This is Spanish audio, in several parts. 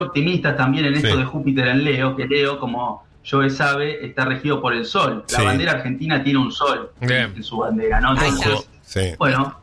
optimistas también en esto de Júpiter en Leo, que Leo, como Joe sabe, está regido por el Sol. La bandera argentina tiene un Sol en su bandera, ¿no? Entonces, bueno,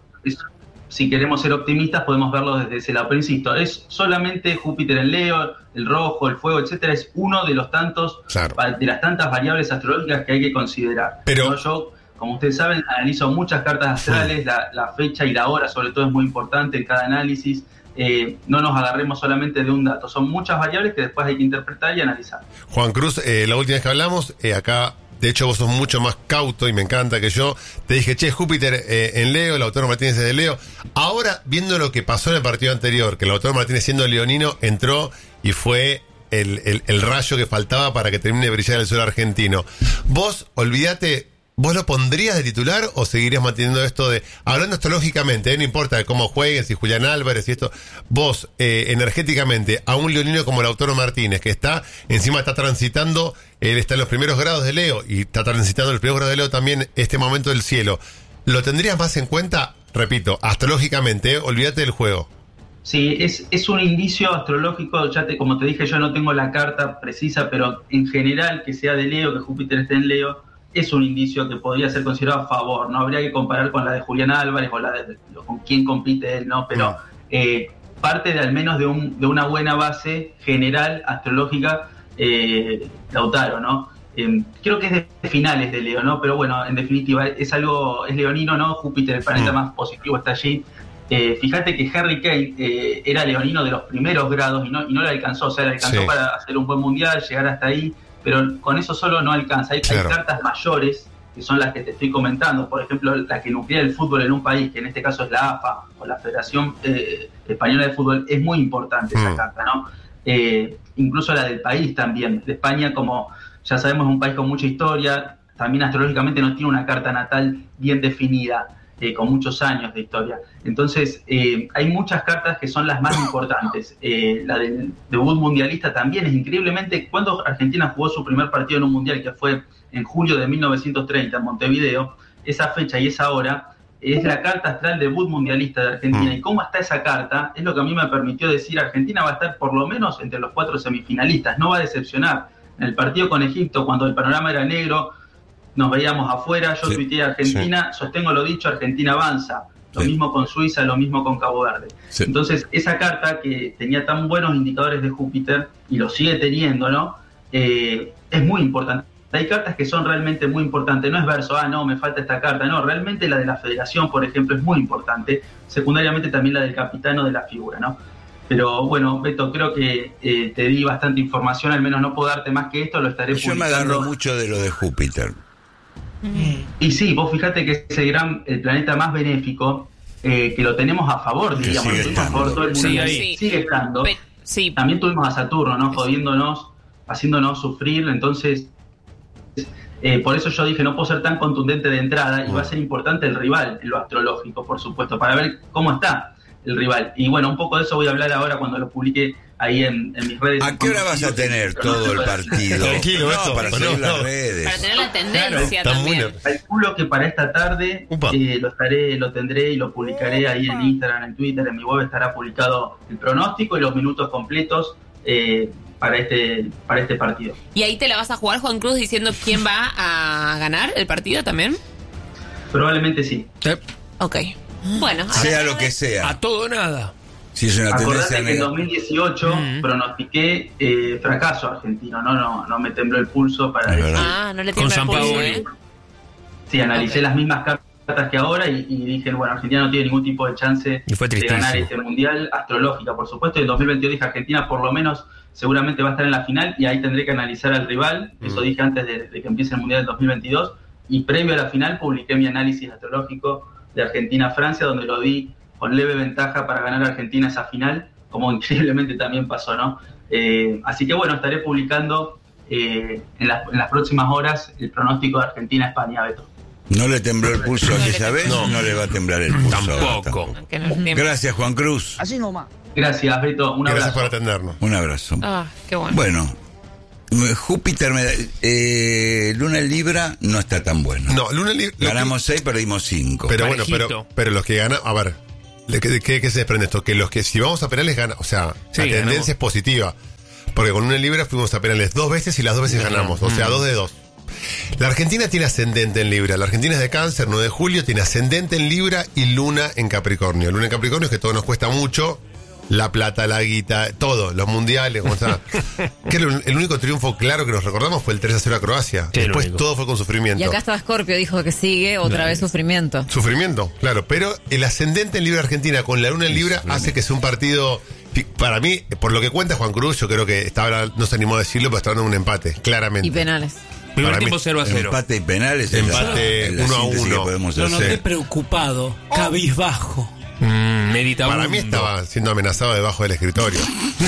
si queremos ser optimistas podemos verlo desde ese lado. Pero insisto, es solamente Júpiter en Leo, el rojo, el fuego, etcétera, es uno de los tantos, de las tantas variables astrológicas que hay que considerar. Pero yo, como ustedes saben, analizo muchas cartas astrales, la fecha y la hora sobre todo es muy importante en cada análisis. No nos agarremos solamente de un dato, son muchas variables que después hay que interpretar y analizar. Juan Cruz, la última vez que hablamos, acá, de hecho vos sos mucho más cauto y me encanta que yo, te dije, Júpiter en Leo, Lautaro Martínez es de Leo. Ahora, viendo lo que pasó en el partido anterior, que Lautaro Martínez siendo leonino entró y fue el rayo que faltaba para que termine de brillar el sol argentino. Vos, olvídate, ¿vos lo pondrías de titular o seguirías manteniendo esto de, hablando astrológicamente, no importa de cómo jueguen, si Julián Álvarez y esto, vos, energéticamente, a un leonino como Lautaro Martínez, que encima está transitando, él está en los primeros grados de Leo, y está transitando los primeros grados de Leo también este momento del cielo, ¿lo tendrías más en cuenta? Repito, astrológicamente, olvídate del juego. Sí, es un indicio astrológico, como te dije, yo no tengo la carta precisa, pero en general que sea de Leo, que Júpiter esté en Leo, es un indicio que podría ser considerado a favor. No habría que comparar con la de Julián Álvarez o con quién compite él, ¿no? Pero parte de al menos de una buena base general astrológica, Lautaro, ¿no? Creo que es de finales de Leo, ¿no? Pero bueno, en definitiva es leonino, ¿no? Júpiter, el planeta más positivo, está allí. Fíjate que Harry Kane era leonino de los primeros grados y no le alcanzó, o sea, le alcanzó para hacer un buen mundial, llegar hasta ahí, pero con eso solo no alcanza. Hay cartas mayores, que son las que te estoy comentando, por ejemplo, la que nuclea el fútbol en un país, que en este caso es la AFA, o la Federación Española de Fútbol, es muy importante esa carta, ¿no? Incluso la del país también, de España, como ya sabemos, es un país con mucha historia, también astrológicamente no tiene una carta natal bien definida, con muchos años de historia. Entonces, hay muchas cartas que son las más importantes. La del debut mundialista también es increíblemente, cuando Argentina jugó su primer partido en un mundial, que fue en julio de 1930 en Montevideo, esa fecha y esa hora es la carta astral debut mundialista de Argentina. Y cómo está esa carta es lo que a mí me permitió decir, Argentina va a estar por lo menos entre los 4 semifinalistas, no va a decepcionar. En el partido con Egipto, cuando el panorama era negro, nos veíamos afuera, yo tuiteé Argentina, sostengo lo dicho, Argentina avanza. Lo mismo con Suiza, lo mismo con Cabo Verde. Entonces, esa carta que tenía tan buenos indicadores de Júpiter, y lo sigue teniendo, ¿no? Es muy importante. Hay cartas que son realmente muy importantes, no es verso, no, me falta esta carta, no, realmente la de la Federación, por ejemplo, es muy importante, secundariamente también la del capitano de la figura, ¿no? Pero bueno, Beto, creo que te di bastante información, al menos no puedo darte más que esto, lo estaré publicando. Yo me agarro mucho de lo de Júpiter. Y sí, vos fijate que es el planeta más benéfico, que lo tenemos a favor, digamos, lo tuvimos a favor todo el mundo, sigue estando. También tuvimos a Saturno, ¿no? Jodiéndonos, haciéndonos sufrir, entonces por eso yo dije, no puedo ser tan contundente de entrada, y va a ser importante el rival en lo astrológico, por supuesto, para ver cómo está el rival. Y bueno, un poco de eso voy a hablar ahora cuando lo publique ahí en mis redes. ¿A qué hora vas a tener todo el partido? Tranquilo, esto, para seguir las redes. Para tener la tendencia también. Calculo que para esta tarde lo tendré y lo publicaré ahí en Instagram, en Twitter, en mi web estará publicado el pronóstico y los minutos completos para este partido. ¿Y ahí te la vas a jugar, Juan Cruz, diciendo quién va a ganar el partido también? Probablemente sí. Ok. Bueno, sea lo que sea. A todo o nada. Si es una tendencia que en 2018 pronostiqué fracaso argentino, no me tembló el pulso para decir. No le tembló el pulso, Sí, analicé las mismas cartas que ahora y dije, bueno, Argentina no tiene ningún tipo de chance de ganar este mundial, astrológica, por supuesto. En 2022 dije, Argentina por lo menos seguramente va a estar en la final y ahí tendré que analizar al rival. Eso dije antes de que empiece el mundial del 2022. Y previo a la final publiqué mi análisis astrológico de Argentina-Francia, donde lo di con leve ventaja para ganar a Argentina esa final, como increíblemente también pasó, ¿no? Así que bueno, estaré publicando en las próximas horas el pronóstico de Argentina-España, Beto. ¿No le tembló el pulso aquella vez? No le va a temblar el pulso. Tampoco. Gracias, Juan Cruz. Así nomás. Gracias, Beto. Un abrazo. Gracias por atendernos. Un abrazo. Qué bueno. Bueno, Júpiter, Luna en Libra no está tan bueno. No, Luna en Libra. Ganamos 6, perdimos 5. Pero bueno, pero los que ganan, a ver, ¿qué se desprende esto? Que los que si vamos a penales ganan, o sea, Sí, la tendencia ganamos. es positiva. Porque con una libra fuimos a penales 2 veces y las 2 veces ganamos. O sea, 2 de 2. La Argentina tiene ascendente en Libra. La Argentina es de Cáncer, 9 de julio, tiene ascendente en Libra y Luna en Capricornio. Luna en Capricornio es que todo nos cuesta mucho. La plata, la guita, todo, los mundiales, como está. Que el único triunfo claro que nos recordamos fue el 3-0 a Croacia. Sí, el Después único. todo fue con sufrimiento. Y acá estaba Scorpio, dijo que sigue otra vez sufrimiento. Sufrimiento, claro. Pero el ascendente en Libra Argentina con la Luna en Libra hace que sea un partido. Para mí, por lo que cuenta Juan Cruz, yo creo que no se animó a decirlo, pero está dando un empate, claramente. Y penales. Primer Para tiempo mí, 0-0. Empate y penales. Empate es la 1-1. síntesis que podemos Lo hacer. noté Sí. preocupado, cabizbajo. Meditabundo. Para mí estaba siendo amenazado debajo del escritorio.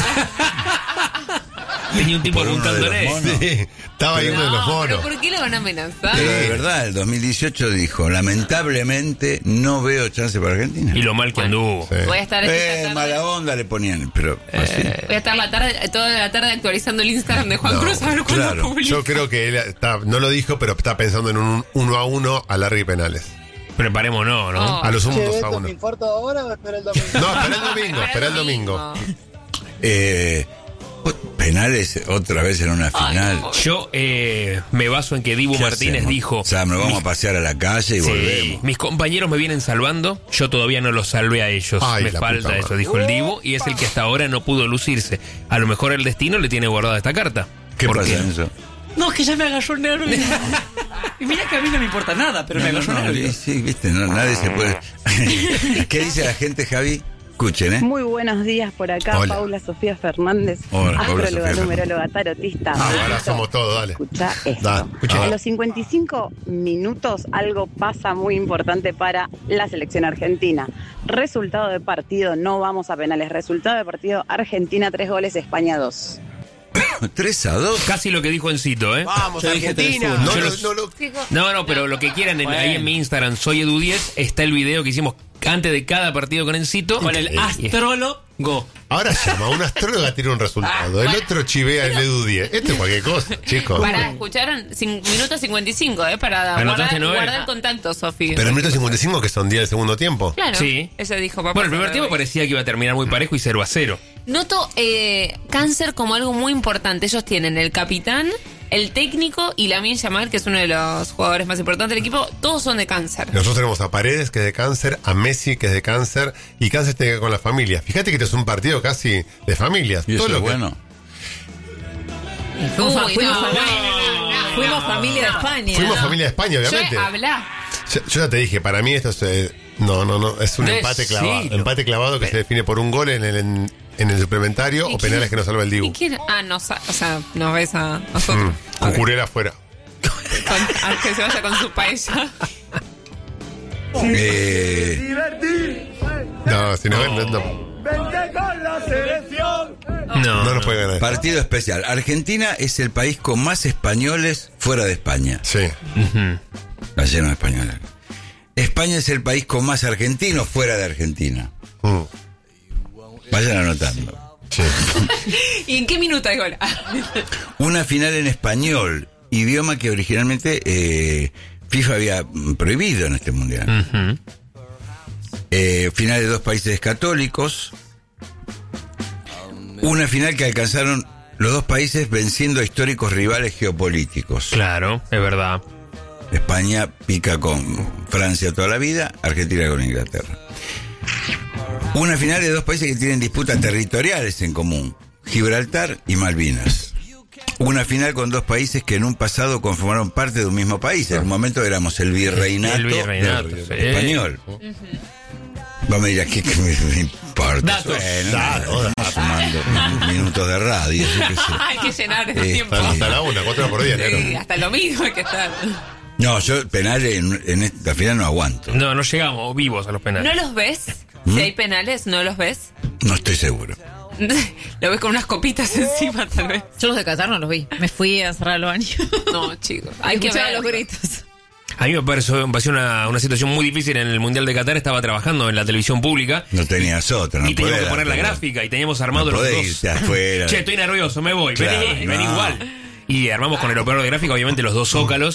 Tenía un tipo Por uno de los apuntándole. monos. Sí, estaba ahí uno de los No, monos. pero ¿por qué lo van a amenazar? Pero de verdad, el 2018 dijo, lamentablemente no veo chance para Argentina. Y lo mal que anduvo. Sí. Voy a estar esta tarde- Mala onda le ponían, pero así. Voy a estar toda la tarde actualizando el Instagram de Juan No, Cruz a ver cuándo claro. publica. Yo creo que él no lo dijo, pero está pensando en un 1-1 a larga y penales. Preparémonos, ¿no? Oh. A lo sumo Che, 2-1. ¿me infarto ahora o espera el domingo? No, espera el domingo. Penales otra vez en una final. Yo me baso en que Dibu ¿Qué Martínez hacemos? dijo... O sea, nos vamos a pasear a la calle y Sí, volvemos. mis compañeros me vienen salvando, yo todavía no los salvé a ellos. Ay, Me la falta puta eso, madre. dijo el Dibu, y es el que hasta ahora no pudo lucirse. A lo mejor el destino le tiene guardada esta carta. ¿Qué ¿Por pasa en eso? No, es que ya me agarró el nervio. Y mira que a mí no me importa nada, pero me agarró el nervio. Sí, viste, nadie se puede. ¿Qué dice la gente, Javi? Escuchen, ¿eh? Muy buenos días por acá, Hola. Paula Sofía Fernández, Hola, Paula astróloga, Sofía numeróloga, tarotista. Ahora somos todos, dale. Escucha esto. Dale, escucha. A los 55 minutos algo pasa muy importante para la selección argentina. Resultado de partido, no vamos a penales. Resultado de partido, Argentina 3 goles, España 2. 3-2. Casi lo que dijo Encito, ¿eh? Vamos, Argentina. No, Yo no, los- no, No, pero lo que quieran, Bueno. ahí en mi Instagram, soy Edu10, está el video que hicimos antes de cada partido con Encito. Con el astrólogo. Ahora llama a un astrólogo a tirar un resultado. El otro chivea el Edu 10. Esto es cualquier cosa, chicos. Escucharon minuto 55, para ¿Anotaste, guardar, Noé? guardar el contacto, Sofi. Pero en minuto 55, que son 10 del segundo tiempo. Claro, Sí. eso dijo papá. Bueno, el primer tiempo Fernández. parecía que iba a terminar muy parejo y 0-0. Noto Cáncer como algo muy importante. Ellos tienen el capitán, el técnico y Lamine Yamal, que es uno de los jugadores más importantes del equipo. Todos son de Cáncer. Nosotros tenemos a Paredes, que es de Cáncer, a Messi, que es de Cáncer, y Cáncer tiene que ver con la familia. Fíjate que este es un partido casi de familias. Y eso Todo es lo que- bueno. Fuimos, Uy, fuimos no, familia, no, fuimos familia de España. Fuimos familia de España, obviamente. Yo habla. Yo ya te dije, para mí esto es... no, es un empate clavado. Decilo. Empate clavado que se define por un gol en el suplementario o penales que no salva el ¿Y Dibu. quién? Nos ves a nosotros. Con Curera afuera. Que se vaya con su paisa. No, si no. No nos puede ganar. Partido especial. Argentina es el país con más españoles fuera de España. Sí. Está lleno de españoles. España es el país con más argentinos fuera de Argentina. Mm. Vayan anotando. Sí. ¿Y en qué minuto hay gol? Una final en español, idioma que originalmente FIFA había prohibido en este mundial. Final de dos países católicos. Una final que alcanzaron los dos países venciendo a históricos rivales geopolíticos. Claro, es verdad. España pica con Francia toda la vida, Argentina con Inglaterra. Una final de dos países que tienen disputas territoriales en común, Gibraltar y Malvinas. Una final con dos países que en un pasado conformaron parte de un mismo país. En un momento éramos el virreinato, El virreinato, sí. español. Vos me dirás, ¿qué me importa? Datos. Estamos sumando minutos de radio. Yo qué sé. Hay que llenar el Sí, tiempo. Hasta la 1, 4 horas por día, Sí, negro. hasta lo mismo hay que estar. No, yo penales en esta final no aguanto. No llegamos vivos a los penales. ¿No los ves? Si hay penales, ¿no los ves? No estoy seguro. Lo ves con unas copitas encima, tal vez. Yo los de Qatar no los vi. Me fui a cerrar el baño. No, chicos. Hay que escuchar verlo. los gritos. A mí me pareció una situación muy difícil en el Mundial de Qatar. Estaba trabajando en la televisión pública No tenías otra, no y teníamos podés que poner la darte- gráfica y teníamos armado No los podés dos. irte afuera. Che, estoy nervioso, me voy. Claro, vení no. igual. Y armamos con el operador de gráfica, obviamente, los dos zócalos.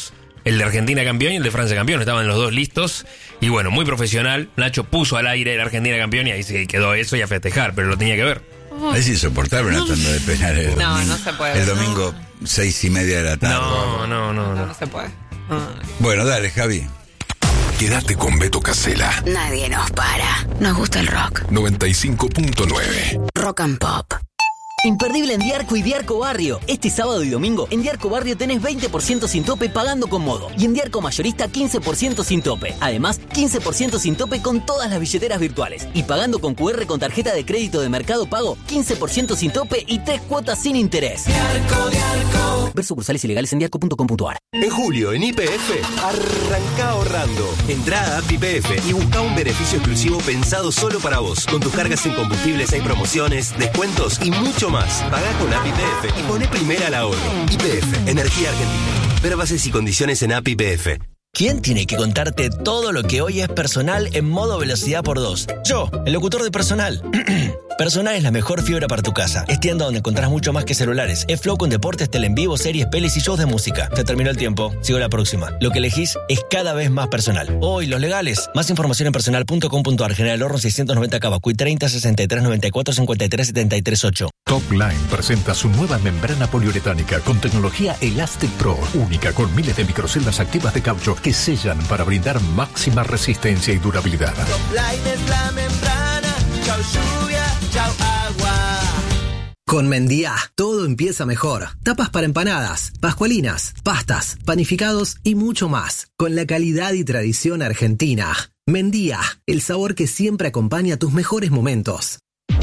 el de Argentina campeón y el de Francia campeón. Estaban los dos listos. Y bueno, muy profesional. Nacho puso al aire el Argentina campeón y ahí se quedó eso y a festejar, pero lo tenía que ver. Es insoportable una tanda de penales. No se puede. El domingo, 6:30 de la tarde. No se puede. Bueno, dale, Javi. Quédate con Beto Casella. Nadie nos para. Nos gusta el rock. 95.9. Rock and Pop. Imperdible en Diarco y Diarco Barrio. Este sábado y domingo en Diarco Barrio tenés 20% sin tope pagando con Modo. Y en Diarco Mayorista 15% sin tope. Además, 15% sin tope con todas las billeteras virtuales. Y pagando con QR con tarjeta de crédito de Mercado Pago, 15% sin tope y 3 cuotas sin interés. Diarco. Ver sucursales ilegales en diarco.com.ar. En julio, en YPF, arranca ahorrando. Entrá a App YPF y busca un beneficio exclusivo pensado solo para vos. Con tus cargas en combustibles hay promociones, descuentos y mucho más. Pagá con App YPF y poné primera al ahorro. YPF, Energía Argentina. Ver bases y condiciones en App YPF. ¿Quién tiene que contarte todo lo que hoy es Personal en modo velocidad por 2? Yo, el locutor de Personal. Personal es la mejor fibra para tu casa. Es tienda donde encontrás mucho más que celulares. Es Flow con deportes, tele en vivo, series, pelis y shows de música. Se terminó el tiempo. Sigo la próxima. Lo que elegís es cada vez más Personal. Hoy, los legales. Más información en personal.com.ar. General Horno 690 Cava. Cuy 30 63 94 53 73 8. Topline presenta su nueva membrana poliuretánica con tecnología Elastic Pro, única con miles de microceldas activas de caucho que sellan para brindar máxima resistencia y durabilidad. Topline es la membrana. Chau lluvia, chau agua. Con Mendía, todo empieza mejor. Tapas para empanadas, pascualinas, pastas, panificados y mucho más. Con la calidad y tradición argentina. Mendía, el sabor que siempre acompaña tus mejores momentos.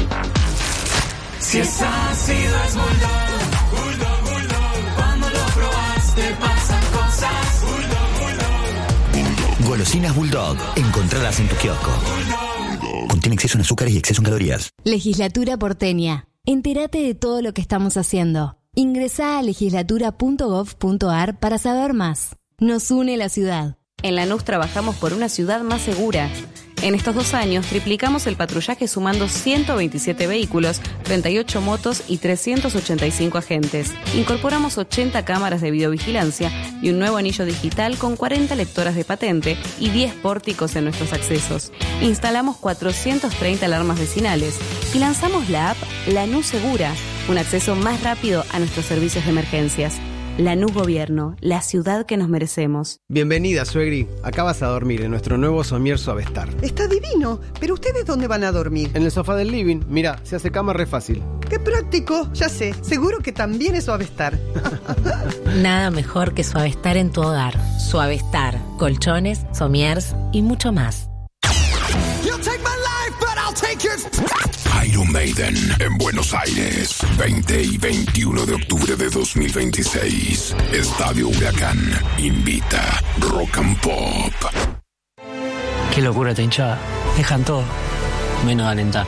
Si es ácido es Bulldog, Bulldog, Bulldog. Cuando lo probaste pasan cosas. Bulldog, Bulldog. Golosinas Bulldog. Encontralas en tu kiosco. Contiene exceso en azúcares y exceso en calorías. Legislatura porteña. Entérate de todo lo que estamos haciendo. Ingresá a legislatura.gov.ar para saber más. Nos une la ciudad. En Lanús trabajamos por una ciudad más segura. En estos 2 años triplicamos el patrullaje sumando 127 vehículos, 38 motos y 385 agentes. Incorporamos 80 cámaras de videovigilancia y un nuevo anillo digital con 40 lectoras de patente y 10 pórticos en nuestros accesos. Instalamos 430 alarmas vecinales y lanzamos la app Lanús Segura, un acceso más rápido a nuestros servicios de emergencias. Lanús Gobierno, la ciudad que nos merecemos. Bienvenida, suegri. Acá vas a dormir en nuestro nuevo somier Suavestar. Está divino, pero ¿ustedes dónde van a dormir? En el sofá del living. Mira, se hace cama re fácil. ¡Qué práctico! Ya sé, seguro que también es Suavestar. Nada mejor que Suavestar en tu hogar. Suavestar, colchones, somiers y mucho más. Iron Maiden en Buenos Aires, 20 y 21 de octubre de 2026. Estadio Huracán invita Rock and Pop. Qué locura esta hinchada. Dejan todo, menos alentar.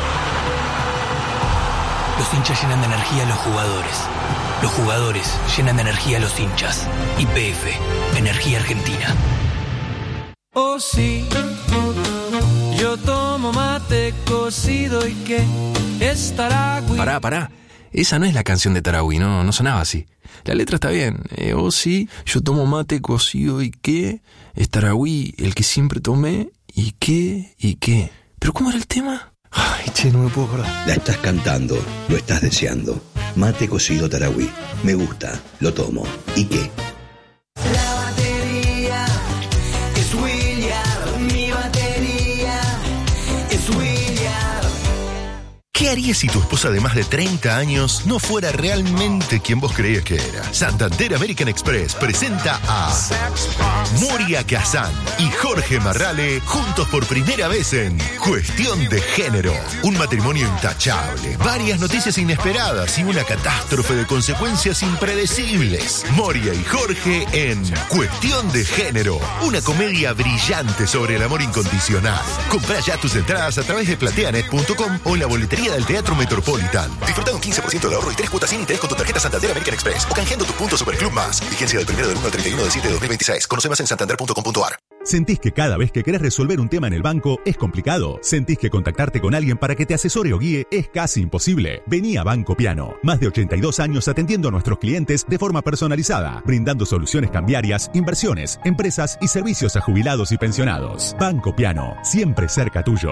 Los hinchas llenan de energía a los jugadores. Los jugadores llenan de energía a los hinchas. YPF, Energía Argentina. Oh sí, yo tomo mate cocido y que es Taragüí. Pará. Esa no es la canción de Taragüí, no sonaba así. La letra está bien. Oh sí, yo tomo mate cocido y que es Taragüí, el que siempre tomé y qué. ¿Pero cómo era el tema? Ay, che, no me puedo acordar. La estás cantando, lo estás deseando. Mate cocido Taragüí. Me gusta, lo tomo. ¿Y qué? La batería es William, mi batería es William. ¿Qué harías si tu esposa de más de 30 años no fuera realmente quien vos creías que era? Santander American Express presenta a Moria Kazan y Jorge Marrale juntos por primera vez en Cuestión de Género. Un matrimonio intachable, varias noticias inesperadas y una catástrofe de consecuencias impredecibles. Moria y Jorge en Cuestión de Género, una comedia brillante sobre el amor incondicional. Comprá ya tus entradas a través de plateanet.com o en la boletería del Teatro Metropolitan. Disfruta un 15% del ahorro y 3 cuotas sin interés con tu tarjeta Santander American Express o canjeando tus puntos Superclub Más. Vigencia del 1 del 1 al 31 de 7 de 2026. Conoce más en santander.com.ar. ¿Sentís que cada vez que querés resolver un tema en el banco es complicado? ¿Sentís que contactarte con alguien para que te asesore o guíe es casi imposible? Vení a Banco Piano. Más de 82 años atendiendo a nuestros clientes de forma personalizada, brindando soluciones cambiarias, inversiones, empresas y servicios a jubilados y pensionados. Banco Piano, siempre cerca tuyo.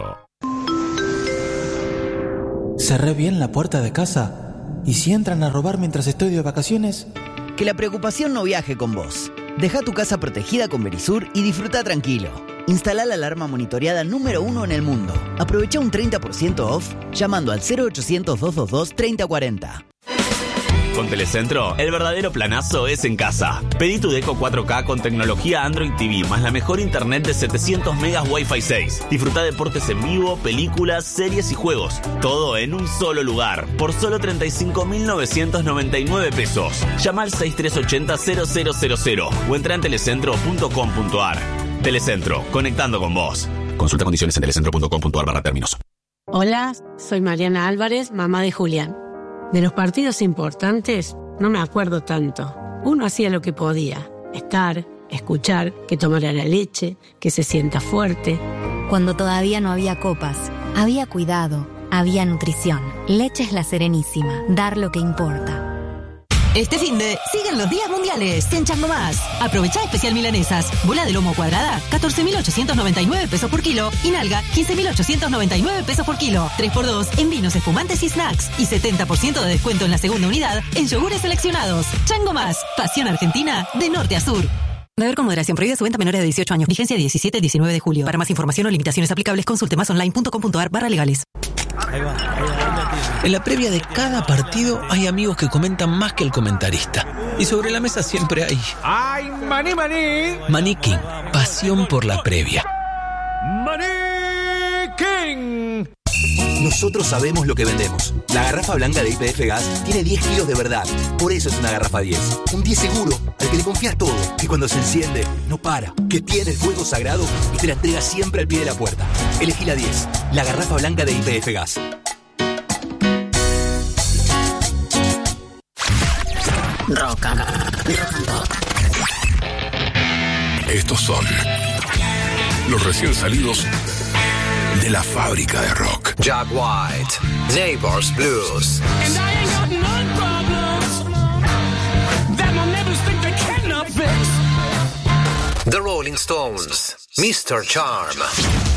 ¿Cerré bien la puerta de casa? ¿Y si entran a robar mientras estoy de vacaciones? Que la preocupación no viaje con vos. Deja tu casa protegida con Verisur y disfruta tranquilo. Instala la alarma monitoreada número 1 en el mundo. Aprovecha un 30% off llamando al 0800-222-3040. Con Telecentro, el verdadero planazo es en casa. Pedí tu Deco 4K con tecnología Android TV, más la mejor internet de 700 megas Wi-Fi 6. Disfruta deportes en vivo, películas, series y juegos. Todo en un solo lugar, por solo 35.999 pesos. Llama al 6380-0000 o entra en telecentro.com.ar. Telecentro, conectando con vos. Consulta condiciones en telecentro.com.ar/términos. Hola, soy Mariana Álvarez, mamá de Julián. De los partidos importantes no me acuerdo tanto. Uno hacía lo que podía. Estar, escuchar, que tomara la leche, que se sienta fuerte. Cuando todavía no había copas, había cuidado, había nutrición. Leche es La Serenísima. Dar lo que importa. Este finde siguen los días mundiales en Chango Más. Aprovecha especial milanesas. Bola de lomo cuadrada, 14.899 pesos por kilo. Y nalga, 15.899 pesos por kilo. 3x2 en vinos, espumantes y snacks. Y 70% de descuento en la segunda unidad en yogures seleccionados. Chango Más. Pasión argentina de norte a sur. Beber con moderación. Prohibida su venta a menores de 18 años. Vigencia 17 y 19 de julio. Para más información o limitaciones aplicables, consulte masonline.com.ar/legales. Ahí va. En la previa de cada partido hay amigos que comentan más que el comentarista. Y sobre la mesa siempre hay... ¡Ay, maní, maní! Maní King, pasión por la previa. ¡Maní King! Nosotros sabemos lo que vendemos. La garrafa blanca de YPF Gas tiene 10 kilos de verdad. Por eso es una garrafa 10. Un 10 seguro, al que le confías todo. Que cuando se enciende, no para. Que tiene el fuego sagrado y te la entrega siempre al pie de la puerta. Elegí la 10. La garrafa blanca de YPF Gas. Rock and Pop. Estos son los recién salidos de la fábrica de rock. Jack White, Neighbors Blues. And I ain't got none problems that my neighbors think they cannot fix. The Rolling Stones, Mr. Charm.